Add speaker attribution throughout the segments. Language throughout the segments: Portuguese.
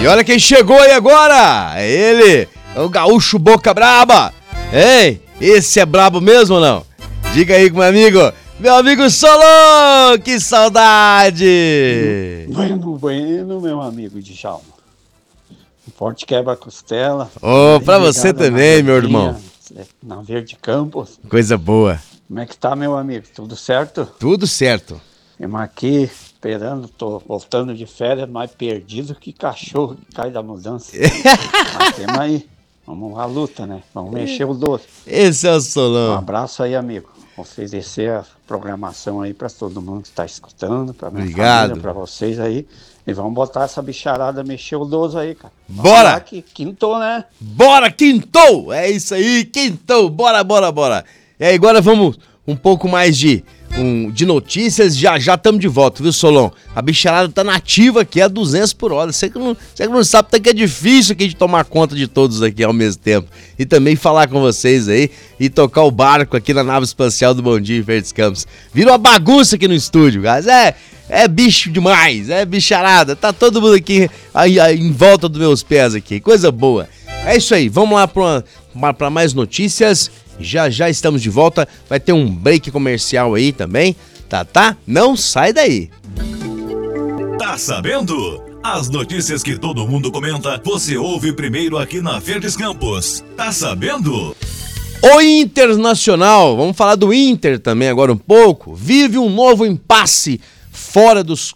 Speaker 1: E olha quem chegou aí agora! É ele, o gaúcho Boca Braba! Ei, esse é brabo mesmo ou não? Diga aí com meu amigo Solon! Que saudade!
Speaker 2: Bueno, meu amigo Djalma. Um forte quebra-costela.
Speaker 1: Pra você também, meu irmão.
Speaker 2: Na Verde Campos.
Speaker 1: Coisa boa.
Speaker 2: Como é que tá, meu amigo? Tudo certo?
Speaker 1: Tudo certo.
Speaker 2: Estamos aqui esperando, tô voltando de férias, mais perdido que cachorro que cai da mudança. Mas temos aí, vamos à luta, né? Vamos mexer o doce.
Speaker 1: Esse é o Solon.
Speaker 2: Um abraço aí, amigo. Oferecer a programação aí para todo mundo que está escutando, para minha família, para vocês aí. E vamos botar essa bicharada, mexer o doce aí, cara.
Speaker 1: Bora!
Speaker 2: Que quintou, né?
Speaker 1: Bora, quintou! É isso aí, quintou! Bora! E aí, agora vamos um pouco mais de notícias, já estamos de volta, viu, Solon? A bicharada tá nativa aqui a 200 por hora. Você que não sabe, até que é difícil aqui de tomar conta de todos aqui ao mesmo tempo. E também falar com vocês aí e tocar o barco aqui na nave espacial do Bom Dia Verdes Campos. Vira uma bagunça aqui no estúdio, guys. É bicho demais, é bicharada. Tá todo mundo aqui aí, em volta dos meus pés aqui. Coisa boa. É isso aí, vamos lá para mais notícias. Já estamos de volta, vai ter um break comercial aí também, tá? Não sai daí.
Speaker 3: Tá sabendo? As notícias que todo mundo comenta, você ouve primeiro aqui na Verdes Campos. Tá sabendo?
Speaker 1: O Internacional, vamos falar do Inter também agora um pouco, vive um novo impasse fora das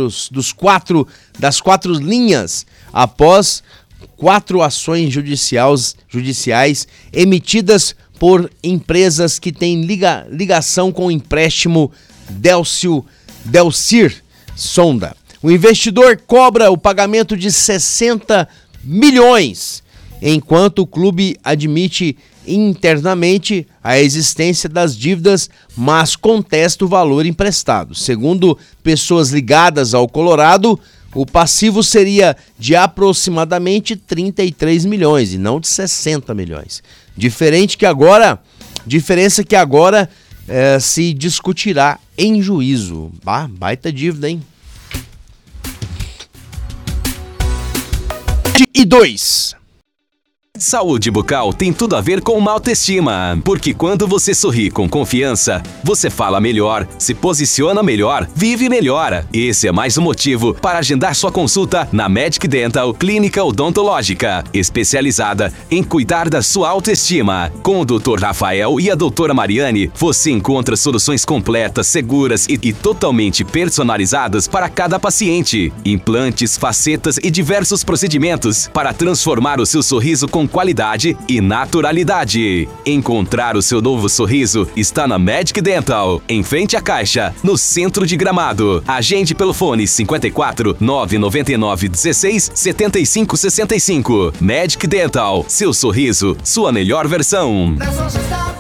Speaker 1: quatro linhas, após 4 ações judiciais emitidas por empresas que têm ligação com o empréstimo Delcir Sonda. O investidor cobra o pagamento de 60 milhões, enquanto o clube admite internamente a existência das dívidas, mas contesta o valor emprestado. Segundo pessoas ligadas ao Colorado, o passivo seria de aproximadamente 33 milhões e não de 60 milhões. Diferença que agora se discutirá em juízo. Baita dívida, hein? E 2.
Speaker 4: Saúde bucal tem tudo a ver com uma autoestima, porque quando você sorri com confiança, você fala melhor, se posiciona melhor, vive melhor. Esse é mais um motivo para agendar sua consulta na Medic Dental Clínica Odontológica, especializada em cuidar da sua autoestima. Com o Dr. Rafael e a doutora Mariane, você encontra soluções completas, seguras e totalmente personalizadas para cada paciente. Implantes, facetas e diversos procedimentos para transformar o seu sorriso com qualidade e naturalidade. Encontrar o seu novo sorriso está na Medic Dental, em frente à Caixa, no centro de Gramado. Agende pelo fone 54 999 16 75 65. Medic Dental, seu sorriso, sua melhor versão.